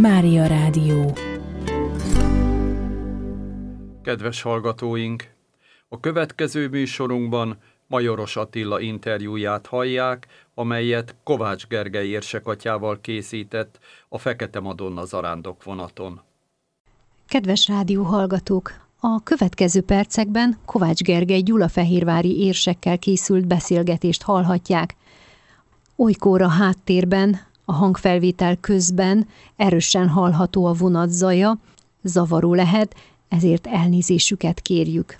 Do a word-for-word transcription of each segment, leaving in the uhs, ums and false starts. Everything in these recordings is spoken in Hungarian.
Mária Rádió. Kedves hallgatóink! A következő műsorunkban Majoros Attila interjúját hallják, amelyet Kovács Gergely érsekatyával készített a Fekete Madonna zarándokvonaton. Kedves rádióhallgatók! A következő percekben Kovács Gergely gyulafehérvári érsekkel készült beszélgetést hallhatják. Olykor a háttérben, a hangfelvétel közben erősen hallható a vonat zaja, zavaró lehet, ezért elnézésüket kérjük.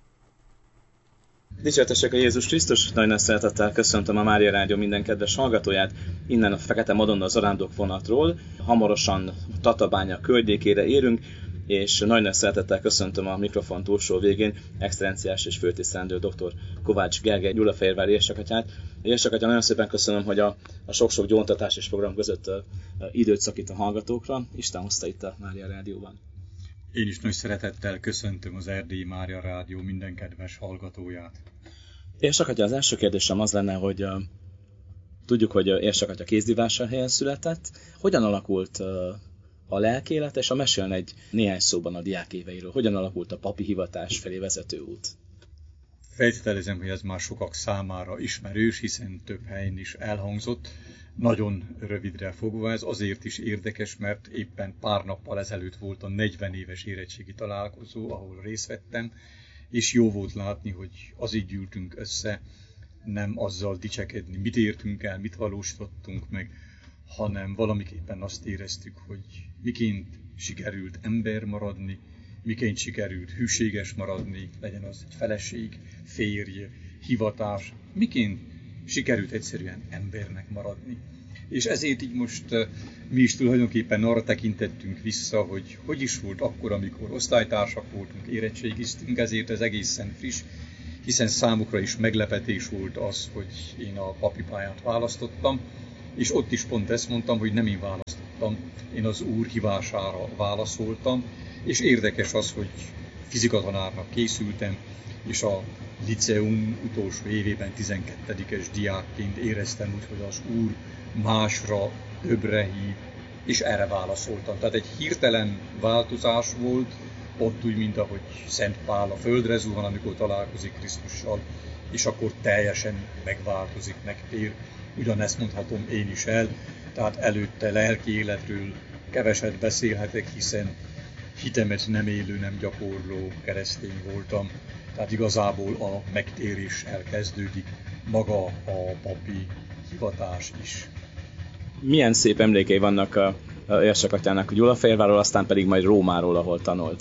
Dicsértessék a Jézus Krisztus, nagy nagy szeretettel köszöntöm a Mária Rádió minden kedves hallgatóját, innen a Fekete Madonna zarándokvonatról. Hamarosan Tatabánya környékére érünk, és nagy nagy szeretettel köszöntöm a mikrofon túlsó végén excellenciás és főtisztelendő dr. Kovács Gergely gyulafehérvári érsekatyát. Érsekatya, nagyon szépen köszönöm, hogy a, a sok-sok gyóntatás és program között a, a időt szakít a hallgatókra. Isten hozta itt a Mária Rádióban. Én is nagy szeretettel köszöntöm az Erdélyi Mária Rádió minden kedves hallgatóját. Érsekatya, az első kérdésem az lenne, hogy uh, tudjuk, hogy Érsekatya Kézdivásárhelyen született. Hogyan alakult uh, a lelkélet, és a mesélne egy néhány szóban a diákéveiről. Hogyan alakult a papi hivatás felé vezető út? Feltételezem, hogy ez már sokak számára ismerős, hiszen több helyen is elhangzott. Nagyon rövidre fogva ez azért is érdekes, mert éppen pár nappal ezelőtt volt a negyven éves érettségi találkozó, ahol részt vettem, és jó volt látni, hogy az így gyűltünk össze, nem azzal dicsekedni, mit értünk el, mit valósítottunk meg, hanem valamiképpen azt éreztük, hogy miként sikerült ember maradni, miként sikerült hűséges maradni, legyen az egy feleség, férj, hivatás, miként sikerült egyszerűen embernek maradni. És ezért így most uh, mi is tulajdonképpen arra tekintettünk vissza, hogy hogy is volt akkor, amikor osztálytársak voltunk, érettségiztünk, ezért ez egészen friss, hiszen számukra is meglepetés volt az, hogy én a papipályát választottam, és ott is pont ezt mondtam, hogy nem én választottam, én az Úr hívására válaszoltam, és érdekes az, hogy fizikatanárnak készültem, és a liceum utolsó évében tizenkettedikes diákként éreztem úgy, hogy az Úr másra, többre hív, és erre válaszoltam. Tehát egy hirtelen változás volt, pont úgy, mint ahogy Szent Pál a földre zuhan, amikor találkozik Krisztussal, és akkor teljesen megváltozik, megtér. Ugyanezt mondhatom én is el, tehát előtte lelki életről keveset beszélhetek, hiszen hitemet nem élő, nem gyakorló keresztény voltam. Tehát igazából a megtérés elkezdődik, maga a papi hivatás is. Milyen szép emlékei vannak a, a érsekatyának Gyulafehérvárról, aztán pedig majd Rómáról, ahol tanult?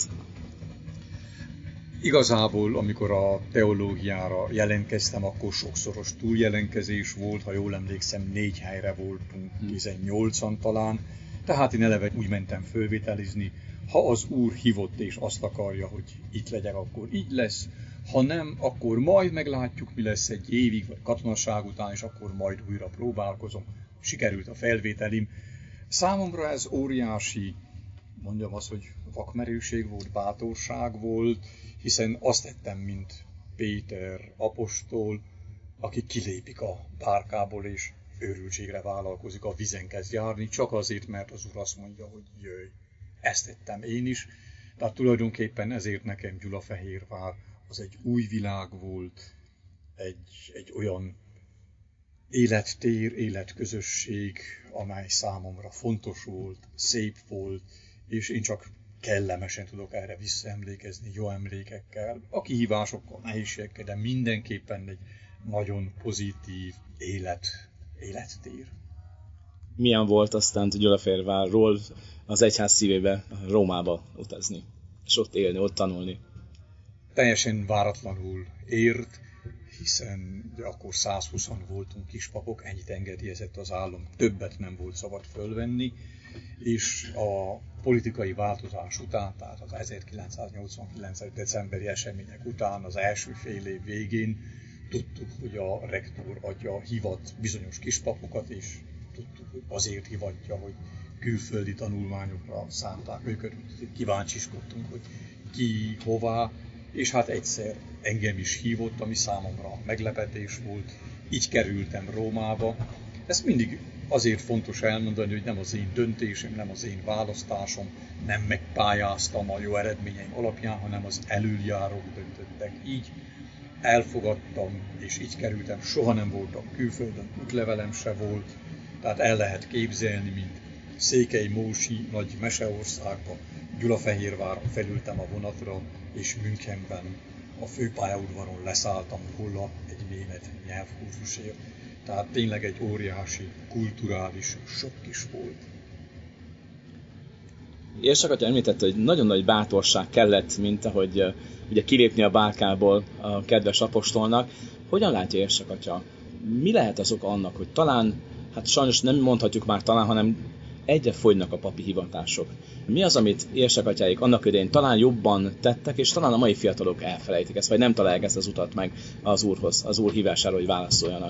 Igazából, amikor a teológiára jelentkeztem, akkor sokszoros túljelentkezés volt, ha jól emlékszem, négy helyre voltunk, tizennyolcan talán. Tehát én eleve úgy mentem fölvételizni, ha az Úr hívott és azt akarja, hogy itt legyek, akkor így lesz. Ha nem, akkor majd meglátjuk, mi lesz egy évig, vagy katonaság után, és akkor majd újra próbálkozom. Sikerült a felvételim. Számomra ez óriási, mondjam azt, hogy vakmerőség volt, bátorság volt, hiszen azt tettem, mint Péter apostol, aki kilépik a bárkából, és őrültségre vállalkozik, a vízen kezd járni, csak azért, mert az Úr azt mondja, hogy jöjj. Ezt tettem én is, tehát tulajdonképpen ezért nekem Gyulafehérvár az egy új világ volt, egy, egy olyan élettér, életközösség, amely számomra fontos volt, szép volt, és én csak kellemesen tudok erre visszaemlékezni, jó emlékekkel, a kihívásokkal, nehézségekkel, de mindenképpen egy nagyon pozitív élet, élettér. Milyen volt aztán Gyulafehérvárról az egyház szívébe, Rómába utazni, és ott élni, ott tanulni? Teljesen váratlanul ért, hiszen akkor százhúszan voltunk kispapok, ennyit engedélyezett az állam, többet nem volt szabad fölvenni, és a politikai változás után, tehát az ezerkilencszáznyolcvankilenc. decemberi események után, az első fél év végén tudtuk, hogy a rektor atya hivat bizonyos kispapokat, és tudtuk, hogy azért hivatja, hogy külföldi tanulmányokra szánták őket, kíváncsiskodtunk, hogy ki, hová, és hát egyszer engem is hívott, ami számomra meglepetés volt, így kerültem Rómába. Ezt mindig azért fontos elmondani, hogy nem az én döntésem, nem az én választásom, nem megpályáztam a jó eredményeim alapján, hanem az elöljárók döntöttek így. Elfogadtam, és így kerültem, soha nem voltam külföldön, útlevelem se volt, tehát el lehet képzelni, mint Székely Mósi nagy meseországba, Gyulafehérváron felültem a vonatra, és Münchenben a főpályaudvaron leszálltam róla egy német nyelvkurzusért. Tehát tényleg egy óriási kulturális sokk is volt. Érsekatya említette, hogy nagyon nagy bátorság kellett, mint ahogy uh, ugye kilépni a bálkából a kedves apostolnak. Hogyan látja Érsekatya? Mi lehet az oka annak, hogy talán, hát sajnos nem mondhatjuk már talán, hanem egyre fogynak a papi hivatások. Mi az, amit Érsekatyaik annak idején talán jobban tettek, és talán a mai fiatalok elfelejtik ezt, vagy nem találják ezt az utat meg az Úrhoz, az Úr hívására, hogy válaszoljanak?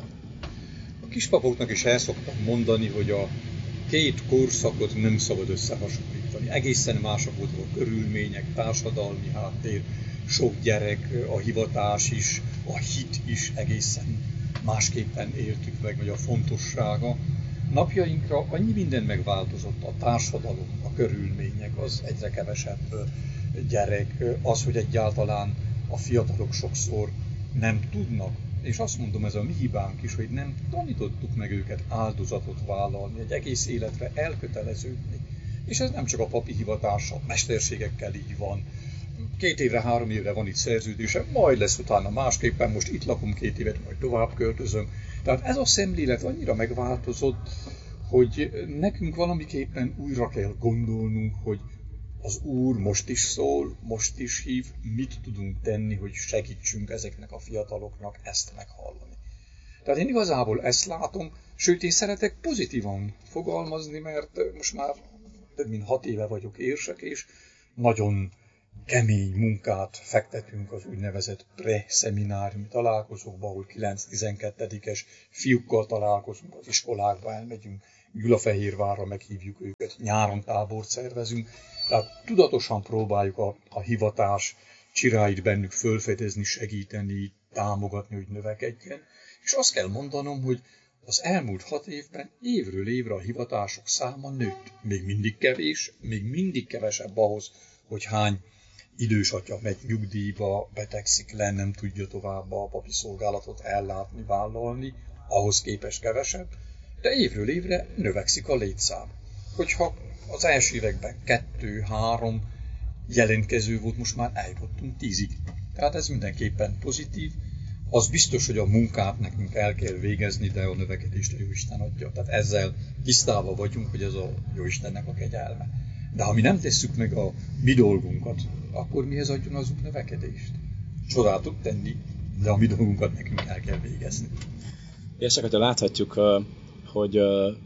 A kispapoknak is el szoktam mondani, hogy a két korszakot nem szabad összehasonlítani. Egészen mások voltak a körülmények, társadalmi háttér, sok gyerek, a hivatás is, a hit is egészen másképpen éltük meg, vagy a fontossága. Napjainkra annyi minden megváltozott, a társadalom, a körülmények, az egyre kevesebb gyerek, az, hogy egyáltalán a fiatalok sokszor nem tudnak, és azt mondom, ez a mi hibánk is, hogy nem tanítottuk meg őket áldozatot vállalni, egy egész életre elköteleződni. És ez nem csak a papi hivatással, mesterségekkel így van. Két évre, három évre van itt szerződésem, majd lesz utána másképpen, most itt lakom két évet, majd tovább költözöm. Tehát ez a szemlélet annyira megváltozott, hogy nekünk valamiképpen újra kell gondolnunk, hogy az Úr most is szól, most is hív, mit tudunk tenni, hogy segítsünk ezeknek a fiataloknak ezt meghallani. Tehát én igazából ezt látom, sőt én szeretek pozitívan fogalmazni, mert most már több mint hat éve vagyok érsek, és nagyon kemény munkát fektetünk az úgynevezett pre-szemináriumi találkozókba, ahol kilenc-tizenkettedikes fiúkkal találkozunk, az iskolákba elmegyünk, Gyulafehérvárra meghívjuk őket, nyáron tábort szervezünk, tehát tudatosan próbáljuk a, a hivatás csiráit bennük fölfedezni, segíteni, támogatni, hogy növekedjen. És azt kell mondanom, hogy az elmúlt hat évben évről évre a hivatások száma nőtt. Még mindig kevés, még mindig kevesebb ahhoz, hogy hány idős atya megy nyugdíjba, betegszik le, nem tudja tovább a papi szolgálatot ellátni, vállalni, ahhoz képest kevesebb, de évről évre növekszik a létszám. Hogyha az első években kettő, három jelentkező volt, most már eljutottunk tízig. Tehát ez mindenképpen pozitív. Az biztos, hogy a munkát nekünk el kell végezni, de a növekedést a Jóisten adja. Tehát ezzel tisztában vagyunk, hogy ez a Jóistennek a kegyelme. De ha mi nem tesszük meg a mi dolgunkat, akkor mihez adjon az növekedést? Csodát tud tenni, de a mi dolgunkat nekünk el kell végezni. Érsekatya, láthatjuk, hogy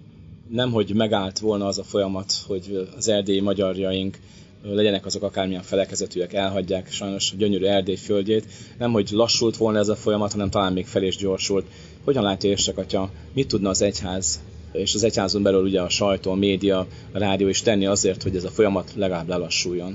nemhogy megállt volna az a folyamat, hogy az erdélyi magyarjaink legyenek azok akármilyen felekezetűek, elhagyják sajnos a gyönyörű Erdély földjét. Nemhogy lassult volna ez a folyamat, hanem talán még fel is gyorsult. Hogyan látja Érsekatya, mit tudna az egyház, és az egyházon belül ugye a sajtó, a média, a rádió is tenni azért, hogy ez a folyamat legalább lelassuljon?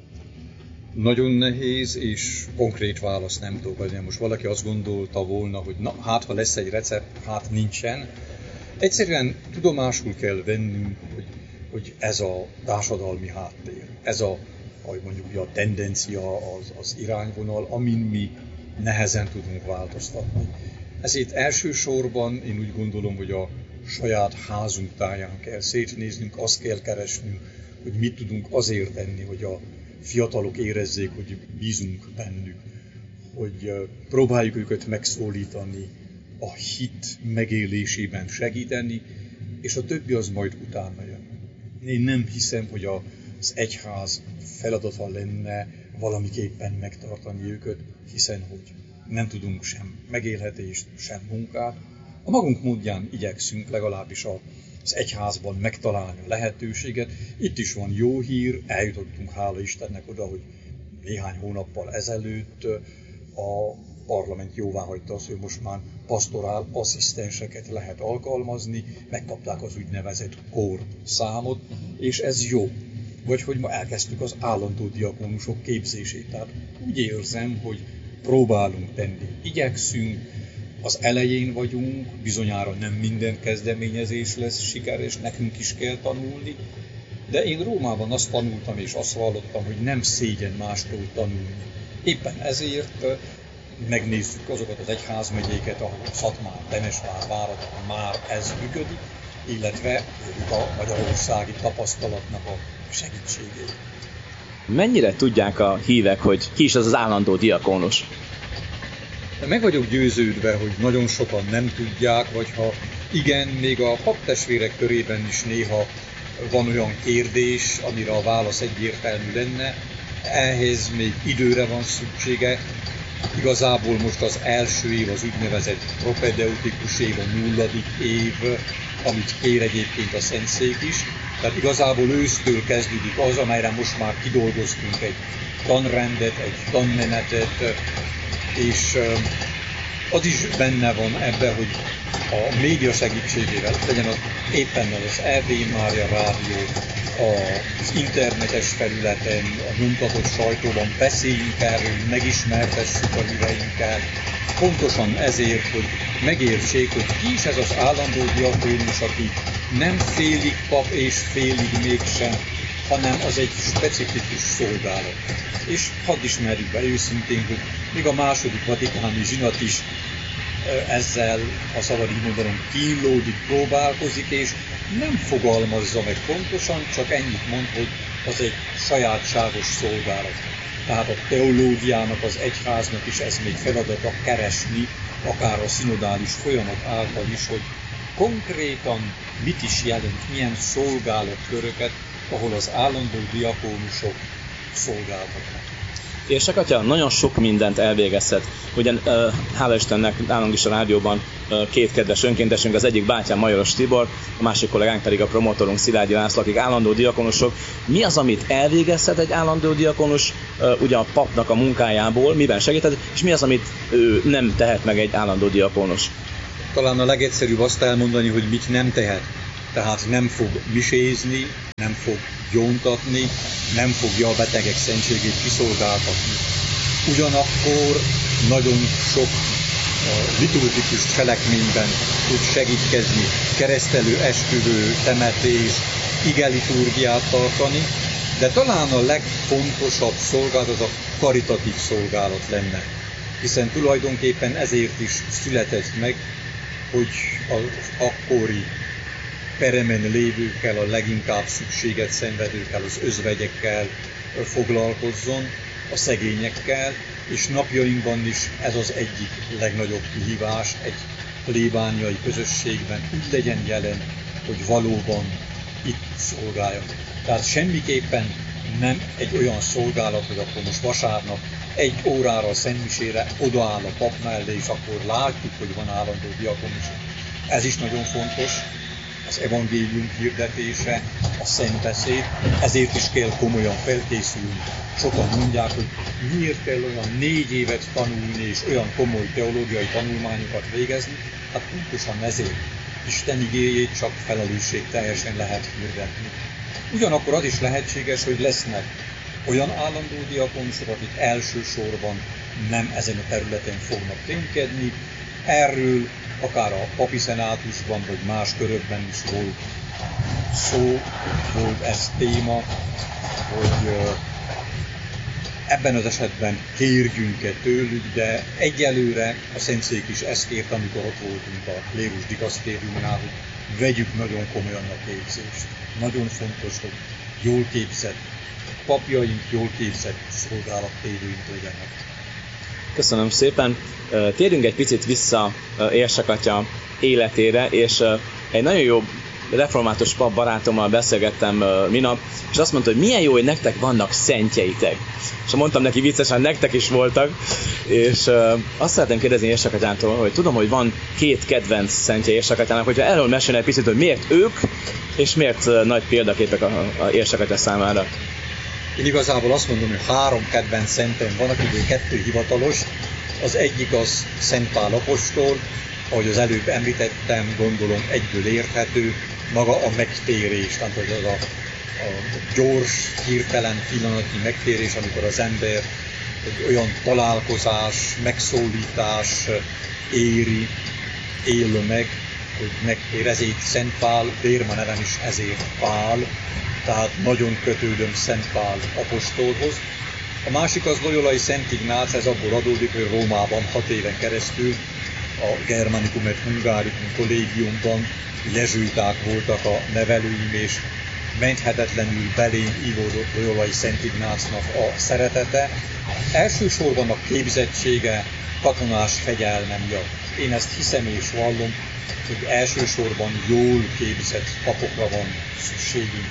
Nagyon nehéz, és konkrét választ nem tudok adni. Most valaki azt gondolta volna, hogy na, hát ha lesz egy recept, hát nincsen. Egyszerűen tudomásul kell vennünk, hogy, hogy ez a társadalmi háttér, ez a, ahogy mondjuk, a tendencia, az, az irányvonal, amin mi nehezen tudunk változtatni. Ezért elsősorban én úgy gondolom, hogy a saját házunk táján kell szétnéznünk, azt kell keresnünk, hogy mit tudunk azért tenni, hogy a fiatalok érezzék, hogy bízunk bennük, hogy próbáljuk őket megszólítani, a hit megélésében segíteni, és a többi az majd utána jön. Én nem hiszem, hogy az egyház feladata lenne valamiképpen megtartani őket, hiszen hogy nem tudunk sem megélhetést, sem munkát. A magunk módján igyekszünk legalábbis az egyházban megtalálni a lehetőséget. Itt is van jó hír, eljutottunk hála Istennek oda, hogy néhány hónappal ezelőtt a parlament jóváhagyta azt, hogy most már pastorál asszisztenseket lehet alkalmazni, megkapták az úgynevezett kór számot, és ez jó. Vagy hogy ma elkezdtük az állandó diakónusok képzését. Tehát úgy érzem, hogy próbálunk tenni, igyekszünk, Az elején vagyunk, bizonyára nem minden kezdeményezés lesz sikeres, nekünk is kell tanulni, de én Rómában azt tanultam és azt vallottam, hogy nem szégyen mástól tanulni. Éppen ezért megnézzük azokat az egyházmegyéket, ahol Szatmár, Temesvár, Várad, már ez működik, illetve a magyarországi tapasztalatnak a segítségét. Mennyire tudják a hívek, hogy ki is az az állandó diakónus? Meg vagyok győződve, hogy nagyon sokan nem tudják, vagy ha igen, még a paptestvérek körében is néha van olyan kérdés, amire a válasz egyértelmű lenne. Ehhez még időre van szüksége. Igazából most az első év az úgynevezett propedeutikus év, a nulladik év, amit kér egyébként a Szentszék is. Tehát igazából ősztől kezdődik az, amelyre most már kidolgoztunk egy tanrendet, egy tanmenetet, és az is benne van ebben, hogy a média segítségével, legyen az éppen az Erdélyi Mária Rádió, az internetes felületen, a nyomtatott sajtóban beszéljünk erről, megismertessük a híveinkkel, pontosan ezért, hogy megértsék, hogy ki is ez az állandó diakónus, aki nem félig pap és félig mégsem, hanem az egy specifikus szolgálat. És hadd ismerjük be őszintén, hogy még a második vatikáni zsinat is ezzel, ha szabad így mondanom, kínlódik, próbálkozik, és nem fogalmazza meg pontosan, csak ennyit mond, hogy az egy sajátságos szolgálat. Tehát a teológiának, az egyháznak is ez még feladata keresni, akár a szinodális folyamat által is, hogy konkrétan mit is jelent, milyen szolgálatköröket, ahol az állandó diakónusok szolgáltatnak. Érsek atya nagyon sok mindent elvégezhet. Ugyan, hála Istennek, nálunk is a rádióban két kedves önkéntesünk, az egyik bátyám Majoros Tibor, a másik kollégánk pedig a promotorunk Szilágyi László, akik állandó diakonusok. Mi az, amit elvégezhet egy állandó diakonus ugye a papnak a munkájából, miben segíthet, és mi az, amit ő nem tehet meg egy állandó diakonus? Talán a legegyszerűbb azt elmondani, hogy mit nem tehet. Tehát nem fog misézni, nem fog gyóntatni, nem fogja a betegek szentségét kiszolgáltatni. Ugyanakkor nagyon sok liturgikus cselekményben tud segítkezni, keresztelő, esküvő, temetés, igeliturgiát tartani, de talán a legfontosabb szolgálat az a karitatív szolgálat lenne, hiszen tulajdonképpen ezért is született meg, hogy az akkori peremen lévőkkel, a leginkább szükséget szenvedőkkel, az özvegyekkel foglalkozzon, a szegényekkel, és napjainkban is ez az egyik legnagyobb kihívás egy plébániai közösségben, úgy legyen jelen, hogy valóban itt szolgáljon. Tehát semmiképpen nem egy olyan szolgálat, hogy akkor most vasárnap egy órára a szentmisére odaáll a pap mellé, és akkor látjuk, hogy van állandó diakonus. Ez is nagyon fontos, az evangélium hirdetése, a szentbeszéd, ezért is kell komolyan felkészülni. Sokan mondják, hogy miért kell olyan négy évet tanulni és olyan komoly teológiai tanulmányokat végezni, hát pontosan ezért Isten igéjét csak felelősségteljesen lehet hirdetni. Ugyanakkor az is lehetséges, hogy lesznek olyan állandó diakonusok, akik elsősorban nem ezen a területen fognak ténykedni. Erről akár a papi szenátusban, vagy más körökben is volt szó, volt ez téma, hogy ebben az esetben kérjünk-e tőlük, de egyelőre a Szentszék is ezt kért, amikor ott voltunk a klérus dikasztériumnál, hogy vegyük nagyon komolyan a képzést. Nagyon fontos, hogy jól képzett papjaink, jól képzett szolgálattévőink legyenek. Köszönöm szépen. Térjünk egy picit vissza Érsek atya életére, és egy nagyon jó református pap barátommal beszélgettem minap, és azt mondta, hogy milyen jó, hogy nektek vannak szentjeitek. És mondtam neki viccesen, nektek is voltak, és azt szeretném kérdezni Érsek atyától, hogy tudom, hogy van két kedvenc szentje Érsek atyának, hogyha erről mesélne egy picit, hogy miért ők, és miért nagy példaképek a, a Érsek atya számára. Én igazából azt mondom, hogy három kedvenc szentem van, akiből kettő hivatalos. Az egyik az Szent Pál apostol, ahogy az előbb említettem, gondolom egyből érthető, maga a megtérés, tehát hogy az a, a gyors, hirtelen pillanatnyi megtérés, amikor az ember egy olyan találkozás, megszólítás éri, él meg, hogy megtér, ezért Szent Pál, Bérma nevem is ezért Pál, tehát nagyon kötődöm Szent Pál apostolhoz. A másik az Loyolai Szent Ignác, ez abból adódik, hogy Rómában hat éven keresztül a Germanicum et Hungaricum kollégiumban jezsuiták voltak a nevelőim, és menthetetlenül belém ívódott Loyolai Szent Ignácnak a szeretete. Elsősorban a képzettsége, katonás fegyelme miatt. Én ezt hiszem és vallom, hogy elsősorban jól képzett papokra van szükségünk.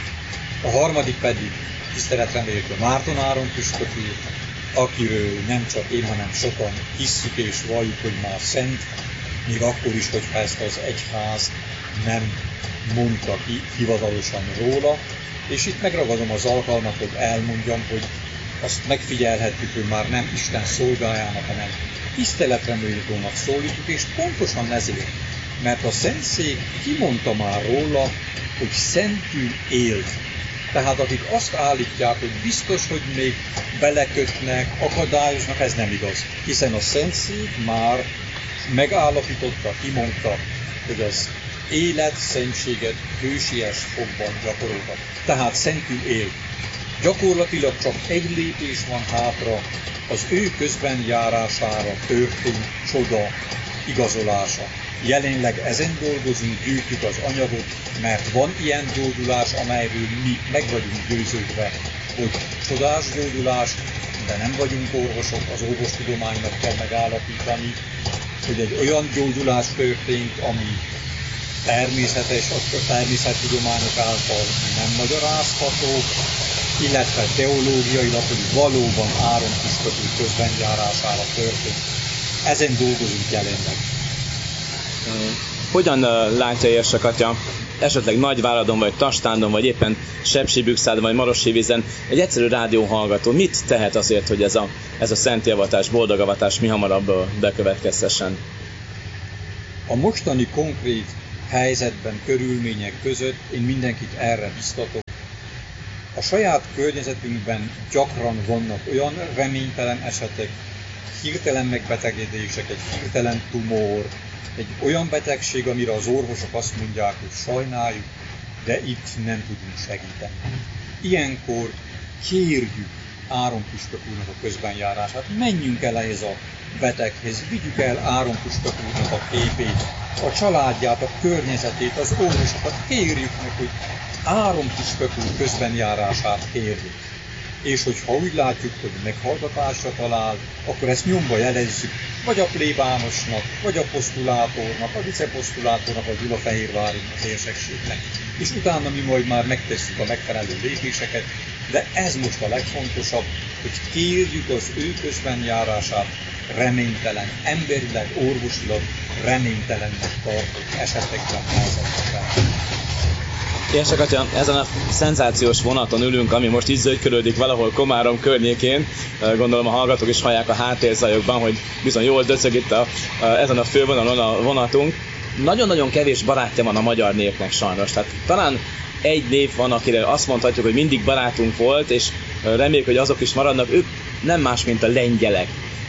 A harmadik pedig tiszteletre méltó Márton Áron püspök úr, akiről nem csak én, hanem sokan hisszük és valljuk, hogy már szent, még akkor is, hogyha ezt az egyház nem mondta ki hivatalosan róla, és itt megragadom az alkalmat, hogy elmondjam, hogy azt megfigyelhetjük, hogy már nem Isten szolgájának, hanem tiszteletre méltónak szólítjuk, és pontosan ezért, mert a Szentszék kimondta már róla, hogy szentül élt. Tehát akik azt állítják, hogy biztos, hogy még belekötnek, akadályoznak, ez nem igaz. Hiszen a Szentszék már megállapította, kimondta, hogy az élet, szentséget hősies fogban gyakoroltak. Tehát szentül élt. Gyakorlatilag csak egy lépés van hátra, az ő közben járására történt csoda igazolása. Jelenleg ezen dolgozunk, gyűjtjük az anyagot, mert van ilyen gyógyulás, amelyről mi meg vagyunk győződve, hogy csodás gyógyulás, de nem vagyunk orvosok, az orvostudománynak kell megállapítani, hogy egy olyan gyógyulás történt, ami természetes, a természettudományok által nem magyarázható, illetve teológiailag, hogy valóban Áron püspök úr közben járására történt. Ezen dolgozunk jelenleg. Hogyan látja érsek atya, esetleg Nagyváradon, vagy Tastándon, vagy éppen Sepsiszentgyörgyön, vagy Marossévízen egy egyszerű rádióhallgató mit tehet azért, hogy ez a, ez a szent javatás, boldog avatás mi hamarabb bekövetkezhessen? A mostani konkrét helyzetben, körülmények között én mindenkit erre biztatok. A saját környezetünkben gyakran vannak olyan reménytelen esetek, hirtelen megbetegedések, egy hirtelen tumor, egy olyan betegség, amire az orvosok azt mondják, hogy sajnáljuk, de itt nem tudunk segíteni. Ilyenkor kérjük Áron püspök úrnak a közbenjárását, menjünk el ehhez a beteghez, vigyük el Áron püspök úrnak a képét, a családját, a környezetét, az orvosokat, kérjük meg, hogy Áron püspök úr közbenjárását kérjük. És hogyha úgy látjuk, hogy meghallgatásra talál, akkor ezt nyomba jelezzük, vagy a plébánosnak, vagy a posztulátornak, a viceposztulátornak, a Gyulafehérvári érsekségnek. És utána mi majd már megtesszük a megfelelő lépéseket, de ez most a legfontosabb, hogy kérjük az ő közbenjárását reménytelen, emberileg, orvosilag reménytelennek tartott esetekben, helyzetekben. Érsek atya, ezen a szenzációs vonaton ülünk, ami most így zögykölődik valahol Komárom környékén. Gondolom a hallgatók is hallják a háttérzajokban, hogy bizony jól döcög itt a, a, ezen a fővonalon a vonatunk. Nagyon-nagyon kevés barátja van a magyar népnek sajnos. Tehát talán egy név van, akire azt mondhatjuk, hogy mindig barátunk volt, és reméljük, hogy azok is maradnak. Ők nem más, mint a lengyelek.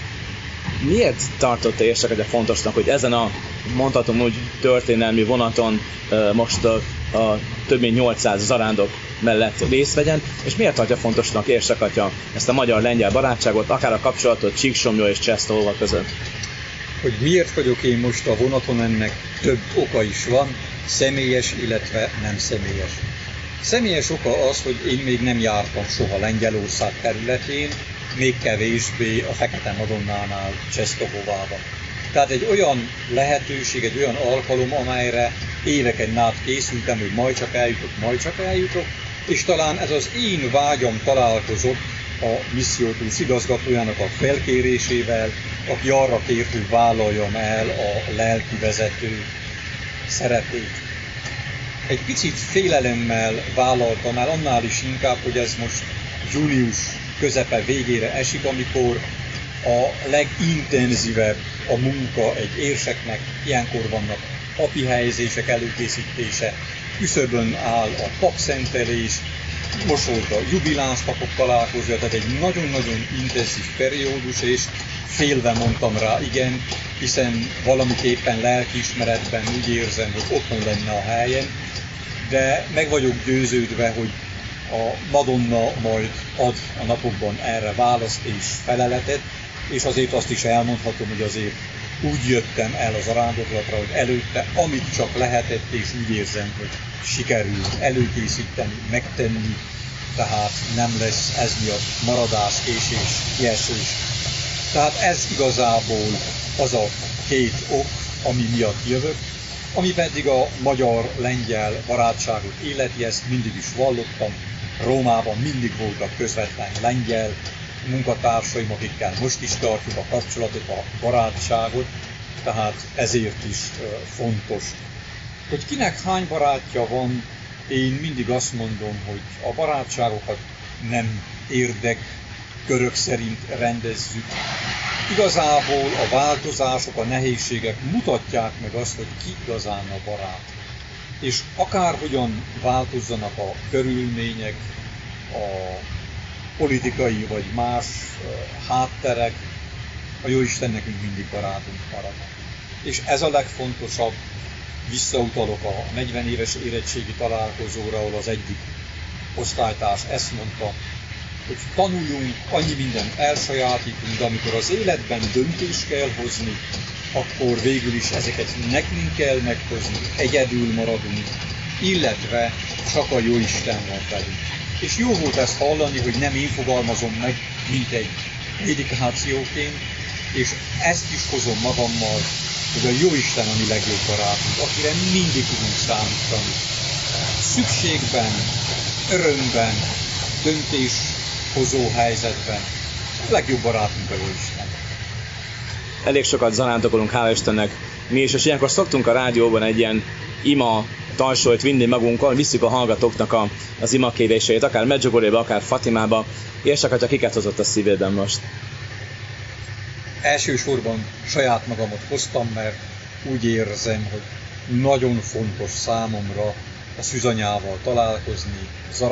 Miért tartotta érsek atya fontosnak, hogy ezen a, mondhatom úgy, történelmi vonaton most a, a több mint nyolcszáz zarándok mellett részt vegyen, és miért tartja fontosnak érsek atya ezt a magyar-lengyel barátságot, akár a kapcsolatot Csíksomlyó és Czestochowa között? Hogy miért vagyok én most a vonaton, ennek több oka is van, személyes, illetve nem személyes. Személyes oka az, hogy én még nem jártam soha Lengyelország területén, még kevésbé a Fekete Madonnánál, Czestochowában. Tehát egy olyan lehetőség, egy olyan alkalom, amelyre éveken át készültem, hogy majd csak eljutok, majd csak eljutok, és talán ez az én vágyam találkozott a missziótusz igazgatójának a felkérésével, aki arra kért, hogy vállaljam el a lelki vezető szerepét. Egy picit félelemmel vállaltam el, annál is inkább, hogy ez most június közepe végére esik, amikor a legintenzívebb a munka egy érseknek, ilyenkor vannak papi helyezések előkészítése, küszöbön áll a papszentelés, most volt a jubiláns papok találkozója, tehát egy nagyon-nagyon intenzív periódus, és félve mondtam rá igen, hiszen valamiképpen lelkiismeretben úgy érzem, hogy otthon lenne a helyen, de meg vagyok győződve, hogy a Madonna majd ad a napokban erre választ és feleletet, és azért azt is elmondhatom, hogy azért úgy jöttem el az zarándoklatra, hogy előtte, amit csak lehetett, és úgy érzem, hogy sikerült előkészíteni, megtenni, tehát nem lesz ez miatt maradás, késés, kiesés. Tehát ez igazából az a két ok, ami miatt jövök, ami pedig a magyar-lengyel barátságot illeti, ezt mindig is vallottam. Rómában mindig voltak közvetlen lengyel munkatársaim, akikkel most is tartjuk a kapcsolatot, a barátságot, tehát ezért is fontos. Hogy kinek hány barátja van, én mindig azt mondom, hogy a barátságokat nem érdekkörök szerint rendezzük. Igazából a változások, a nehézségek mutatják meg azt, hogy ki igazán a barát. És akárhogyan változzanak a körülmények, a politikai vagy más hátterek, a Jóisten nekünk mindig barátunk marad. És ez a legfontosabb, visszautalok a negyven éves érettségi találkozóra, ahol az egyik osztálytárs ezt mondta, hogy tanuljunk, annyi mindent elsajátítunk, de amikor az életben döntést kell hozni, akkor végül is ezeket nekünk kell meghozni, egyedül maradunk, illetve csak a Jóisten van velünk. És jó volt ezt hallani, hogy nem én fogalmazom meg, mint egy prédikációként, és ezt is hozom magammal, hogy a Jóisten a mi legjobb barátunk, akire mindig tudunk számítani. Szükségben, örömben, döntéshozó helyzetben a legjobb barátunk a Jóisten. Elég sokat zarándokolunk, hála Istennek mi is, és ilyenkor szoktunk a rádióban egy ilyen ima tarsolyt vinni magunkkal, visszük a hallgatóknak a, az imakéréseit, akár Medjugorjéba, akár Fatimába, és csak kiket hozott a szívédben most? Elsősorban saját magamat hoztam, mert úgy érzem, hogy nagyon fontos számomra a szűzanyával találkozni,